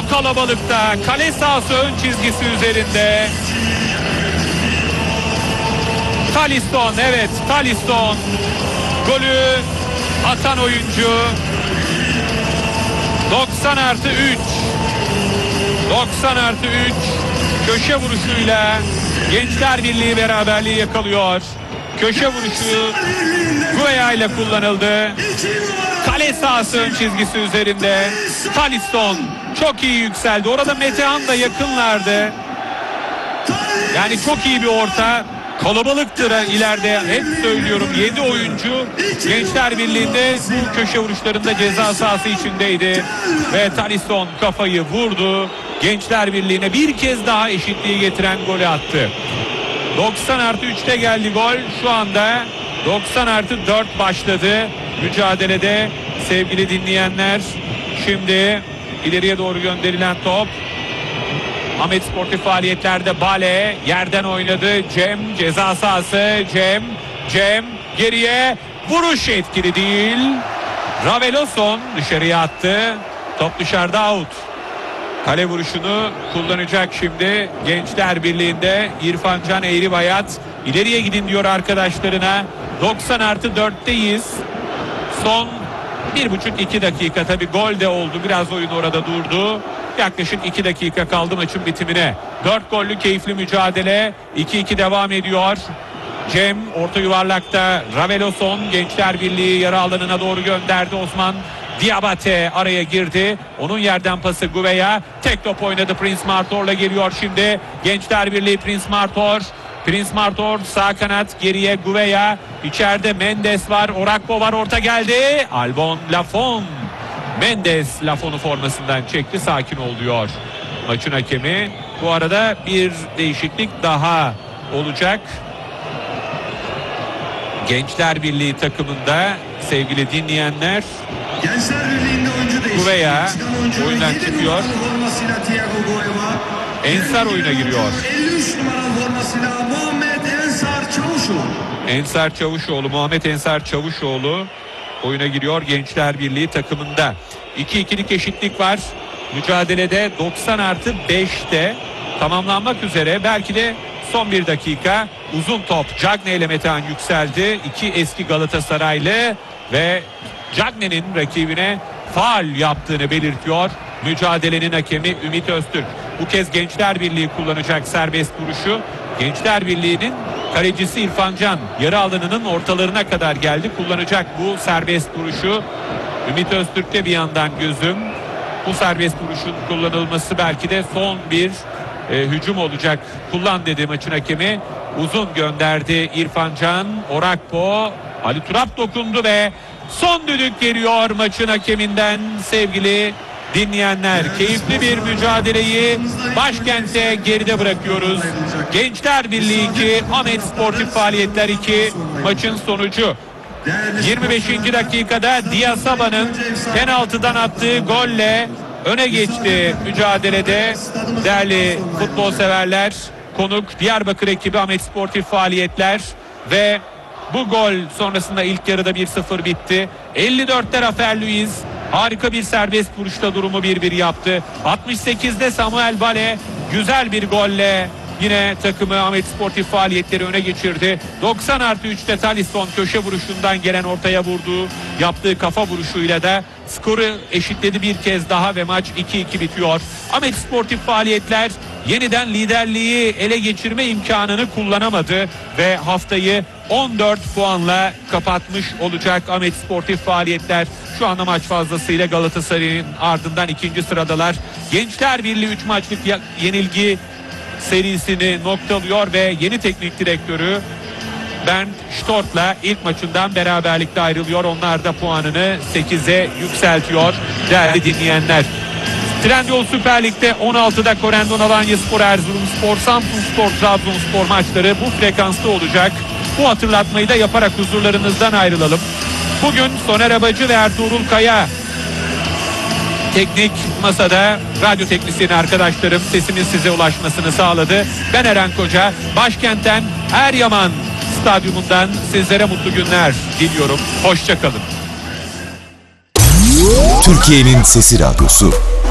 o kalabalıkta kale sahası ön çizgisi üzerinde Talisson, evet Talisson golü atan oyuncu. 90+3 köşe vuruşuyla Gençler Birliği beraberliği yakalıyor. Köşe vuruşu Guea ile kullanıldı. Kale sahası ön çizgisi üzerinde Talisson çok iyi yükseldi. Orada Metehan da yakınlardı. Yani çok iyi bir orta. Kalabalıktır ileride, hep söylüyorum, 7 oyuncu Gençler Birliği'nde bu köşe vuruşlarında ceza sahası içindeydi ve Talisson kafayı vurdu. Gençler Birliği'ne bir kez daha eşitliği getiren golü attı. 90+3'te geldi gol. Şu anda 90+4 başladı mücadelede sevgili dinleyenler. Şimdi ileriye doğru gönderilen top. Ahmet Sportif faaliyetlerde Bale yerden oynadı. Cem ceza sahası. Cem geriye, vuruş etkili değil. Raveloson dışarıya attı. Top dışarıda, out. Kale vuruşunu kullanacak şimdi Gençler Birliği'nde İrfan Can Eğribayat. İleriye gidin diyor arkadaşlarına. 90+4'teyiz. Son 1,5-2 dakika, tabi gol de oldu. Biraz oyun orada durdu. Yaklaşık 2 dakika kaldı maçın bitimine. 4 gollü keyifli mücadele. 2-2 devam ediyor. Cem orta yuvarlakta. Raveloson Gençler Birliği yarı alanına doğru gönderdi. Osman Diabate araya girdi. Onun yerden pası Guea. Tek top oynadı. Prince Martor'la geliyor şimdi. Gençler Birliği Prince Martor sağ kanat, geriye Guea. İçeride Mendes var. Orakpo var. Orta geldi. Albon Lafon. Mendes Lafon'u formasından çekti. Sakin ol diyor maçın hakemi. Bu arada bir değişiklik daha olacak Gençler Birliği takımında sevgili dinleyenler. Gençler Birliği'nde oyuncu değişikliği. Guea oyundan çıkıyor. Ensar oyuna giriyor. 53 numaralı formasıyla Muhammed Ensar Çavuşoğlu. Muhammed Ensar Çavuşoğlu oyuna giriyor Gençler Birliği takımında. 2-2'lik eşitlik var. Mücadelede 90+5'te tamamlanmak üzere. Belki de son bir dakika. Uzun top Cagne ile Metehan yükseldi. İki eski Galatasaraylı ve Cagne'nin rakibine faul yaptığını belirtiyor mücadelenin hakemi Ümit Öztürk. Bu kez Gençler Birliği kullanacak serbest vuruşu. Gençler Birliği'nin kalecisi İrfan Can yarı alanının ortalarına kadar geldi. Kullanacak bu serbest vuruşu. Ümit Öztürk'te bir yandan gözüm. Bu serbest vuruşun kullanılması belki de son bir hücum olacak. Kullan dedi maçın hakemi. Uzun gönderdi İrfan Can. Orakpo, Ali Turap dokundu ve son düdük geliyor maçın hakeminden sevgili dinleyenler. Keyifli bir mücadeleyi başkente geride bırakıyoruz. Gençler Birliği 2, Ahmet Sportif Faaliyetler 2 maçın sonucu. 25. dakikada Diasaba'nın penaltıdan attığı golle öne geçti mücadelede. Değerli futbol severler, konuk Diyarbakır ekibi Ahmet Sportif Faaliyetler ve bu gol sonrasında ilk yarıda 1-0 bitti. 54'te Rafael Luiz harika bir serbest vuruşla durumu 1-1 yaptı. 68'de Samuel Bale güzel bir golle yine takımı Ahmet Sportif Faaliyetleri öne geçirdi. 90+3'te Talisson köşe vuruşundan gelen ortaya vurduğu yaptığı kafa vuruşuyla da skoru eşitledi bir kez daha ve maç 2-2 bitiyor. Ahmet Sportif Faaliyetler yeniden liderliği ele geçirme imkanını kullanamadı ve haftayı 14 puanla kapatmış olacak Ahmet Sportif Faaliyetler. Şu anda maç fazlasıyla Galatasaray'ın ardından ikinci sıradalar. Gençler Birliği 3 maçlık yenilgi serisini noktalıyor ve yeni teknik direktörü Bernd Stort'la ilk maçından beraberlikte ayrılıyor. Onlar da puanını 8'e yükseltiyor değerli dinleyenler. Trendyol Süper Lig'de 16'da Corendon Alanyaspor, Erzurumspor, Samsunspor, Trabzonspor maçları bu frekansta olacak. Bu hatırlatmayı da yaparak huzurlarınızdan ayrılalım. Bugün Soner Abacı ve Ertuğrul Kaya teknik masada, radyo teknisyeni arkadaşlarım sesimin size ulaşmasını sağladı. Ben Eren Koca, başkentten Eryaman Stadyumundan sizlere mutlu günler diliyorum. Hoşça kalın. Türkiye'nin Sesi Radyosu